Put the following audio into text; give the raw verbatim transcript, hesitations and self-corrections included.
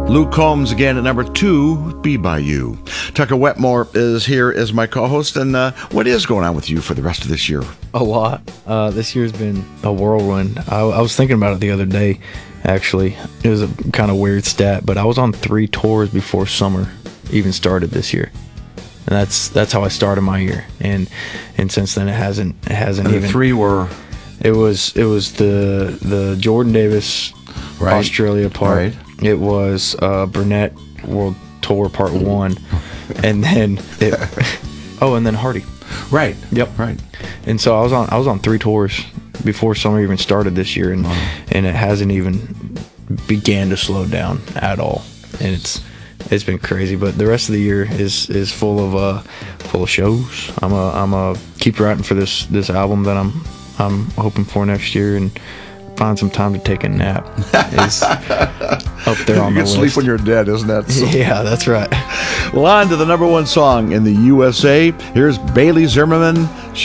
Luke Combs again at number two, Be By You. Tucker Wetmore is here as my co-host, and uh, what is going on with you for the rest of this year? A lot. Uh, this year's been a whirlwind. I, I was thinking about it the other day, actually. It was a kind of weird stat, but I was on three tours before summer even started this year. And that's that's how I started my year. And and since then it hasn't it hasn't And even the three were it was it was the the Jordan Davis Right. Australia part. Right. It was uh, Burnett World Tour Part One, and then it, oh, and then Hardy. right. Yep. Right. And so I was on I was on three tours before summer even started this year, and Wow. and it hasn't even began to slow down at all. And it's it's been crazy. But the rest of the year is is full of uh full of shows. I'm a I'm a keep writing for this this album that I'm I'm hoping for next year, and find some time to take a nap is up there on you the can sleep list. when you're dead, isn't that? So? Yeah, that's right. Well, on to the number one song in the U S A. Here's Bailey Zimmerman.